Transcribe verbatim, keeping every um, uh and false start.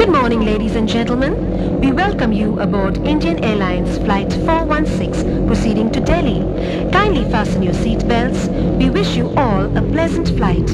Good morning, ladies and gentlemen. We welcome you aboard Indian Airlines Flight four one six proceeding to Delhi. Kindly fasten your seat belts. We wish you all a pleasant flight.